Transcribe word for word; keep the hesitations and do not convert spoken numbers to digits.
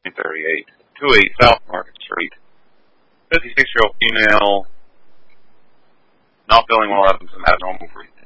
thirty-eight. two eighty South Market Street. fifty-six-year-old female, not feeling well, having some abnormal